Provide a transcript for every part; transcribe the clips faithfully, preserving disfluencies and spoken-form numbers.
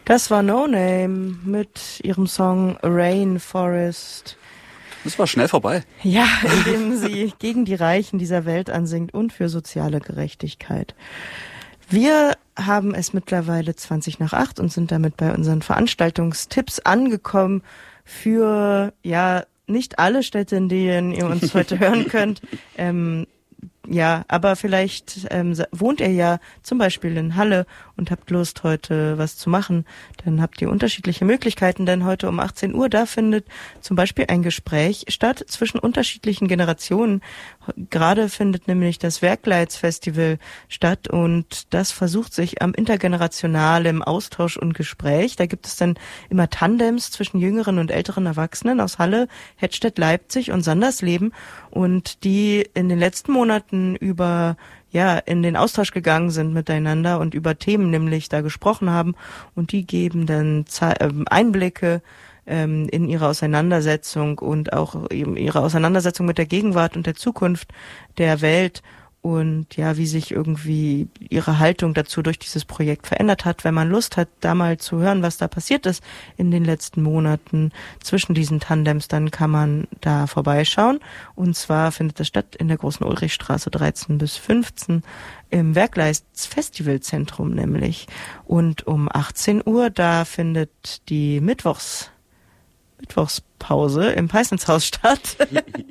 Das war No Name mit ihrem Song Rainforest. Das war schnell vorbei. Ja, indem sie gegen die Reichen dieser Welt ansingt und für soziale Gerechtigkeit. Wir haben es mittlerweile zwanzig nach acht und sind damit bei unseren Veranstaltungstipps angekommen für, ja, nicht alle Städte, in denen ihr uns heute hören könnt. Ähm, ja, aber vielleicht ähm, wohnt ihr ja zum Beispiel in Halle und habt Lust, heute was zu machen. Dann habt ihr unterschiedliche Möglichkeiten, denn heute um achtzehn Uhr, da findet zum Beispiel ein Gespräch statt zwischen unterschiedlichen Generationen. Gerade findet nämlich das Werkleitsfestival statt und das versucht sich am intergenerationalen Austausch und Gespräch. Da gibt es dann immer Tandems zwischen jüngeren und älteren Erwachsenen aus Halle, Hettstedt, Leipzig und Sandersleben und die in den letzten Monaten über ja in den Austausch gegangen sind miteinander und über Themen nämlich da gesprochen haben und die geben dann Einblicke ähm, in ihre Auseinandersetzung und auch eben ihre Auseinandersetzung mit der Gegenwart und der Zukunft der Welt und ja, wie sich irgendwie ihre Haltung dazu durch dieses Projekt verändert hat. Wenn man Lust hat, da mal zu hören, was da passiert ist in den letzten Monaten zwischen diesen Tandems, dann kann man da vorbeischauen. Und zwar findet das statt in der Großen Ulrichstraße dreizehn bis fünfzehn im Werkleits-Festivalzentrum nämlich. Und um achtzehn Uhr, da findet die Mittwochs Mittwochspause im Peisnitzhaus statt.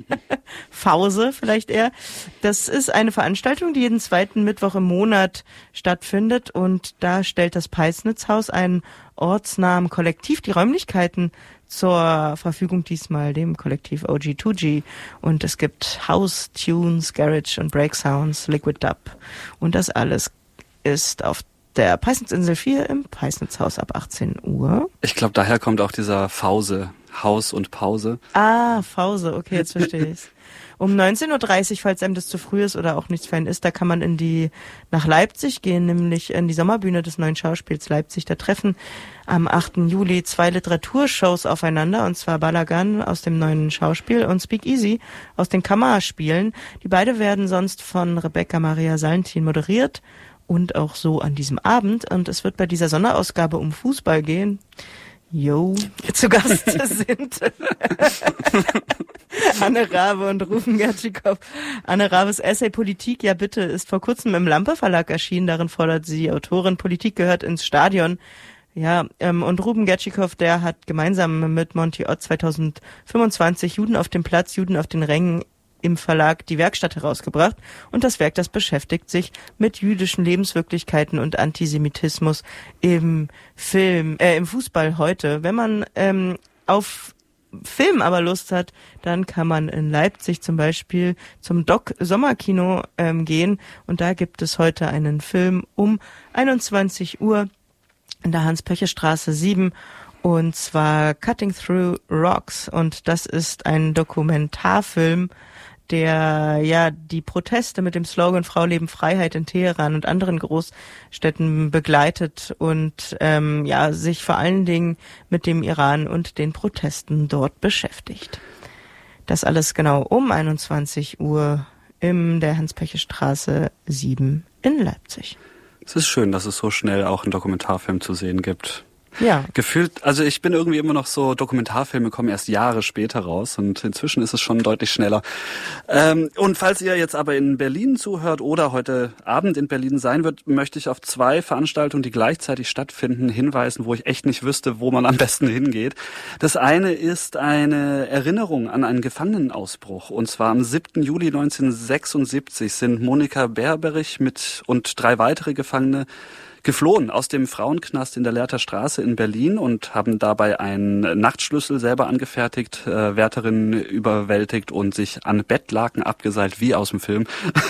Pause vielleicht eher. Das ist eine Veranstaltung, die jeden zweiten Mittwoch im Monat stattfindet und da stellt das Peisnitzhaus einen ortsnahen Kollektiv die Räumlichkeiten zur Verfügung, diesmal dem Kollektiv O G zwei G und es gibt House, Tunes, Garage und Break Sounds, Liquid Dub und das alles ist auf der Peisnitzinsel vier im Peisnitzhaus ab achtzehn Uhr. Ich glaube, daher kommt auch dieser Fause, Haus und Pause. Ah, Pause, okay, jetzt verstehe ich's. Um neunzehn Uhr dreißig, falls einem das zu früh ist oder auch nichts für einen ist, da kann man in die nach Leipzig gehen, nämlich in die Sommerbühne des Neuen Schauspiels Leipzig. Da treffen am achten Juli zwei Literaturshows aufeinander, und zwar Balagan aus dem Neuen Schauspiel und Speak Easy aus den Kammerspielen. Die beide werden sonst von Rebecca Maria Salentin moderiert und auch so an diesem Abend. Und es wird bei dieser Sonderausgabe um Fußball gehen. Jo, zu Gast sind Anne Rabe und Rufen Gertschikow. Anne Rabes Essay Politik, ja bitte, ist vor kurzem im Lampe Verlag erschienen. Darin fordert sie, die Autorin, Politik gehört ins Stadion. Ja, ähm, und Ruben Gertschikow, der hat gemeinsam mit Monty Ott zweitausendfünfundzwanzig Juden auf dem Platz, Juden auf den Rängen im Verlag Die Werkstatt herausgebracht und das Werk, das beschäftigt sich mit jüdischen Lebenswirklichkeiten und Antisemitismus im Film, äh, im Fußball heute. Wenn man ähm, auf Film aber Lust hat, dann kann man in Leipzig zum Beispiel zum Doc Sommerkino ähm, gehen und da gibt es heute einen Film um einundzwanzig Uhr in der Hans-Pöche-Straße sieben und zwar Cutting Through Rocks und das ist ein Dokumentarfilm, der ja die Proteste mit dem Slogan Frau, Leben, Freiheit in Teheran und anderen Großstädten begleitet und ähm, ja sich vor allen Dingen mit dem Iran und den Protesten dort beschäftigt. Das alles genau um einundzwanzig Uhr in der Hans-Pöche-Straße sieben in Leipzig. Es ist schön, dass es so schnell auch einen Dokumentarfilm zu sehen gibt. Ja. Gefühlt, also ich bin irgendwie immer noch so, Dokumentarfilme kommen erst Jahre später raus und inzwischen ist es schon deutlich schneller. Ähm, und falls ihr jetzt aber in Berlin zuhört oder heute Abend in Berlin sein wird, möchte ich auf zwei Veranstaltungen, die gleichzeitig stattfinden, hinweisen, wo ich echt nicht wüsste, wo man am besten hingeht. Das eine ist eine Erinnerung an einen Gefangenenausbruch und zwar am siebten Juli neunzehnhundertsechsundsiebzig sind Monika Berberich mit und drei weitere Gefangene geflohen aus dem Frauenknast in der Lehrter Straße in Berlin und haben dabei einen Nachtschlüssel selber angefertigt, äh, Wärterinnen überwältigt und sich an Bettlaken abgeseilt, wie aus dem Film.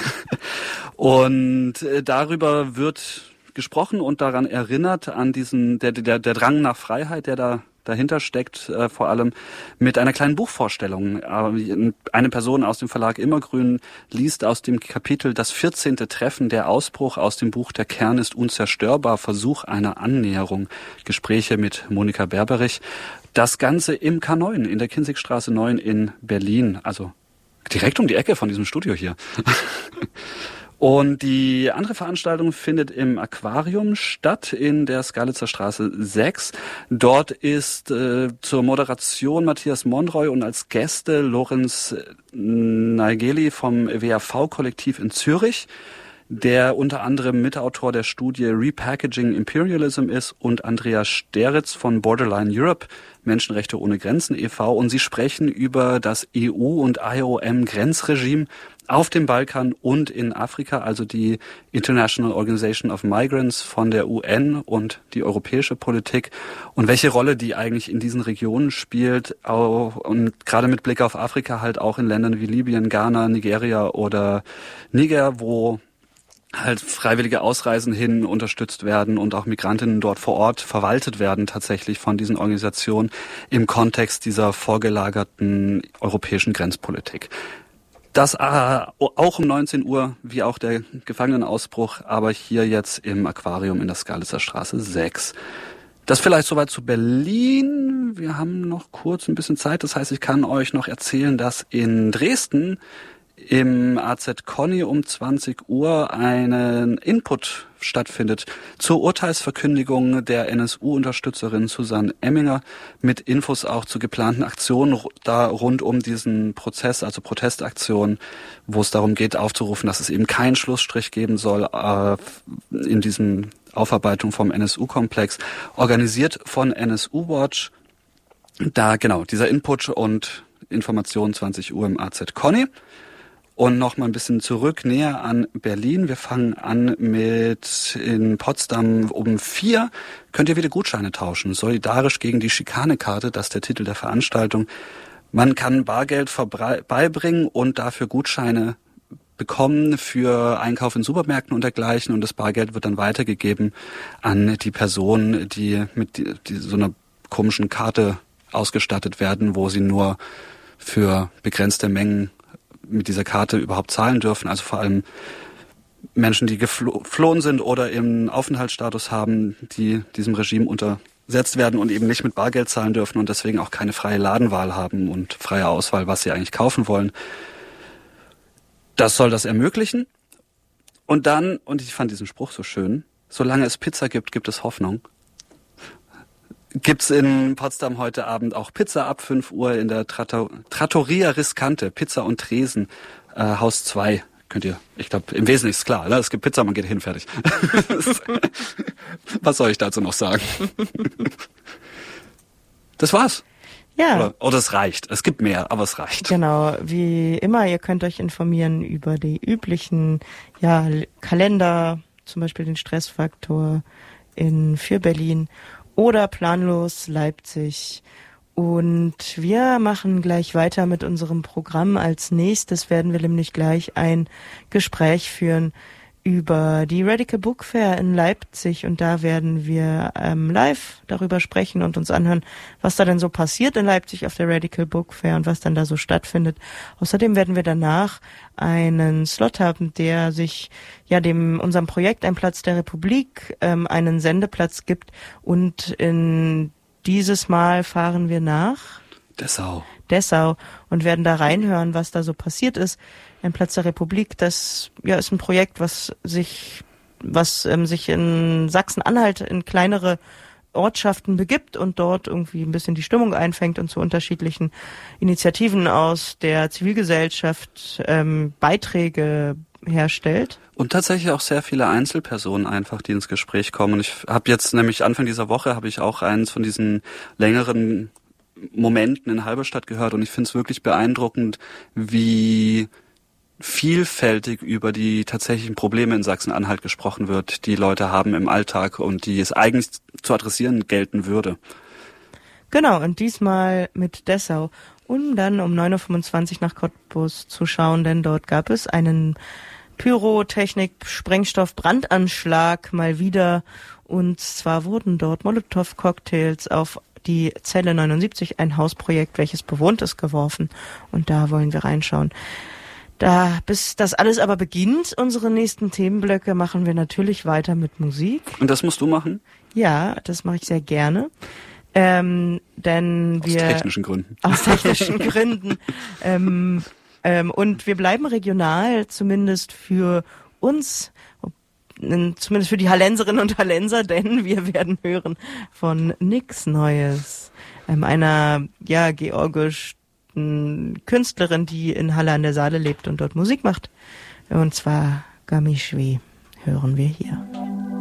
Und äh, darüber wird gesprochen und daran erinnert, an diesen der, der, der Drang nach Freiheit, der da dahinter steckt, äh, vor allem mit einer kleinen Buchvorstellung. Äh, eine Person aus dem Verlag Immergrün liest aus dem Kapitel Das vierzehnte Treffen, der Ausbruch aus dem Buch Der Kern ist unzerstörbar, Versuch einer Annäherung. Gespräche mit Monika Berberich. Das Ganze im K neun, in der Kinzigstraße neun in Berlin, also direkt um die Ecke von diesem Studio hier. Und die andere Veranstaltung findet im Aquarium statt, in der Skalitzer Straße sechs. Dort ist äh, zur Moderation Matthias Monroy und als Gäste Lorenz Naigeli vom W A V-Kollektiv in Zürich, der unter anderem Mitautor der Studie Repackaging Imperialism ist, und Andreas Steritz von Borderline Europe, Menschenrechte ohne Grenzen e V. Und sie sprechen über das E U- und I O M-Grenzregime auf dem Balkan und in Afrika, also die International Organization of Migrants von der U N und die europäische Politik und welche Rolle die eigentlich in diesen Regionen spielt, auch, und gerade mit Blick auf Afrika halt auch in Ländern wie Libyen, Ghana, Nigeria oder Niger, wo halt freiwillige Ausreisen hin unterstützt werden und auch Migrantinnen dort vor Ort verwaltet werden tatsächlich von diesen Organisationen im Kontext dieser vorgelagerten europäischen Grenzpolitik. Das äh, auch um neunzehn Uhr, wie auch der Gefangenenausbruch, aber hier jetzt im Aquarium in der Skalitzer Straße sechs. Das vielleicht soweit zu Berlin. Wir haben noch kurz ein bisschen Zeit, das heißt, ich kann euch noch erzählen, dass in Dresden im A Z Conny um zwanzig Uhr einen Input stattfindet zur Urteilsverkündigung der N S U-Unterstützerin Susanne Emminger mit Infos auch zu geplanten Aktionen da rund um diesen Prozess, also Protestaktionen, wo es darum geht, aufzurufen, dass es eben keinen Schlussstrich geben soll äh, in diesem Aufarbeitung vom N S U-Komplex, organisiert von N S U Watch. Da genau, dieser Input und Informationen zwanzig Uhr im A Z Conny. Und noch mal ein bisschen zurück, näher an Berlin. Wir fangen an mit in Potsdam um vier. Könnt ihr wieder Gutscheine tauschen. Solidarisch gegen die Schikanekarte, das ist der Titel der Veranstaltung. Man kann Bargeld beibringen und dafür Gutscheine bekommen für Einkauf in Supermärkten und dergleichen. Und das Bargeld wird dann weitergegeben an die Personen, die mit die, die so einer komischen Karte ausgestattet werden, wo sie nur für begrenzte Mengen mit dieser Karte überhaupt zahlen dürfen, also vor allem Menschen, die geflohen sind oder im Aufenthaltsstatus haben, die diesem Regime untersetzt werden und eben nicht mit Bargeld zahlen dürfen und deswegen auch keine freie Ladenwahl haben und freie Auswahl, was sie eigentlich kaufen wollen. Das soll das ermöglichen. Und dann, und ich fand diesen Spruch so schön, solange es Pizza gibt, gibt es Hoffnung. Gibt's in Potsdam heute Abend auch Pizza ab fünf Uhr in der Tratto- Trattoria Riscante, Pizza und Tresen, äh, Haus zwei. Könnt ihr, ich glaube, im Wesentlichen ist klar, ne? Es gibt Pizza, man geht hin, fertig. Was soll ich dazu noch sagen? Das war's. Ja. Oder, oder es reicht. Es gibt mehr, aber es reicht. Genau, wie immer, ihr könnt euch informieren über die üblichen ja, Kalender, zum Beispiel den Stressfaktor in für Berlin oder Planlos Leipzig. Und wir machen gleich weiter mit unserem Programm. Als nächstes werden wir nämlich gleich ein Gespräch führen über die Radical Book Fair in Leipzig. Und da werden wir ähm, live darüber sprechen und uns anhören, was da denn so passiert in Leipzig auf der Radical Book Fair und was dann da so stattfindet. Außerdem werden wir danach einen Slot haben, der sich ja dem unserem Projekt Ein Platz der Republik ähm, einen Sendeplatz gibt. Und in dieses Mal fahren wir nach Dessau. Dessau und werden da reinhören, was da so passiert ist. Ein Platz der Republik, das ja ist ein Projekt, was sich was ähm, sich in Sachsen-Anhalt in kleinere Ortschaften begibt und dort irgendwie ein bisschen die Stimmung einfängt und zu unterschiedlichen Initiativen aus der Zivilgesellschaft ähm, Beiträge herstellt. Und tatsächlich auch sehr viele Einzelpersonen einfach, die ins Gespräch kommen. Ich habe jetzt nämlich Anfang dieser Woche habe ich auch eins von diesen längeren Momenten in Halberstadt gehört und ich finde es wirklich beeindruckend, wie vielfältig über die tatsächlichen Probleme in Sachsen-Anhalt gesprochen wird, die Leute haben im Alltag und die es eigentlich zu adressieren gelten würde. Genau, und diesmal mit Dessau. Um dann um neun Uhr fünfundzwanzig nach Cottbus zu schauen, denn dort gab es einen Pyrotechnik-Sprengstoff-Brandanschlag mal wieder. Und zwar wurden dort Molotow-Cocktails auf die Zelle neunundsiebzig, ein Hausprojekt, welches bewohnt ist, geworfen. Und da wollen wir reinschauen. Da, bis das alles aber beginnt, unsere nächsten Themenblöcke, machen wir natürlich weiter mit Musik. Und das musst du machen? Ja, das mache ich sehr gerne. Ähm, denn aus wir... Aus technischen Gründen. Aus technischen Gründen. Ähm, ähm, und wir bleiben regional, zumindest für uns, zumindest für die Hallenserinnen und Hallenser, denn wir werden hören von Nix Neues, ähm, einer ja georgischen Künstlerin, die in Halle an der Saale lebt und dort Musik macht. Und zwar Gamishwe hören wir hier.